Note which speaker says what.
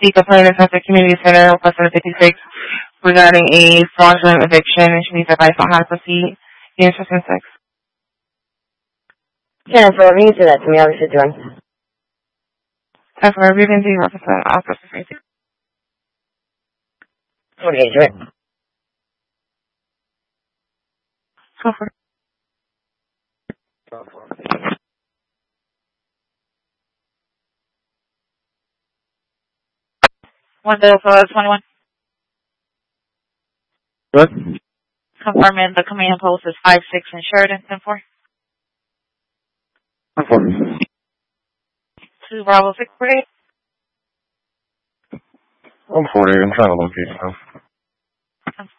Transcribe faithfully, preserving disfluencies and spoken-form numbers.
Speaker 1: speak of plaintiff at the community center on plus fifty-six regarding a fraudulent eviction, and she needs advice on how to proceed. The interest in sex.
Speaker 2: Jennifer, you do that to me. I'll be doing.
Speaker 1: That's where we've been doing represent officer safety.
Speaker 2: What age, right?
Speaker 1: Go for it.
Speaker 3: One bill for twenty-one.
Speaker 4: What?
Speaker 3: Confirming the command post is five six in Sheridan, ten four. Two Bravo six forty-eight.
Speaker 4: I'm forty. I'm trying to locate stuff.